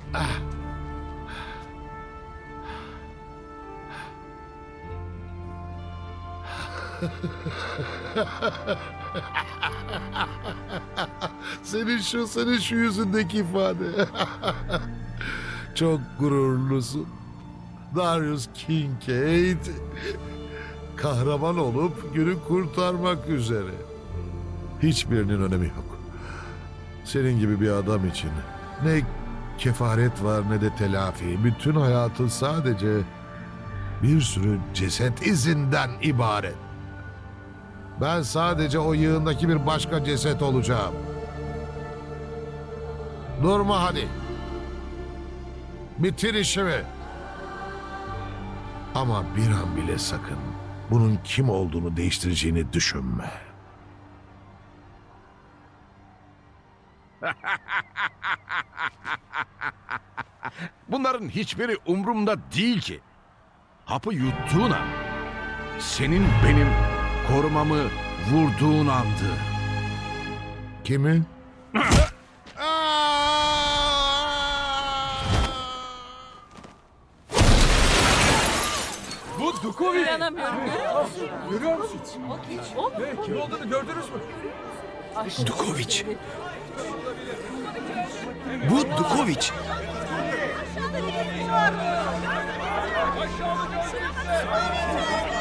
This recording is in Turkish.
Senin şu yüzündeki ifade. Çok gururlusun. Darius Kincaid kahraman olup günü kurtarmak üzere. Hiçbirinin önemi yok. Senin gibi bir adam için ne kefaret var ne de telafi. Bütün hayatın sadece bir sürü ceset izinden ibaret. Ben sadece o yığındaki bir başka ceset olacağım. Durma hadi. Bitir işimi. Ama bir an bile sakın bunun kim olduğunu değiştireceğini düşünme. Bunların hiçbiri umrumda değil ki. Hapı yuttuğun an, senin benim korumamı vurduğun andı. Kimi? Bu Dukovic. İnanamıyorum. Görüyor musun? Kim olduğunu gördünüz mü? Dukovic. Bu Dukovic. Aşağıda birisi var.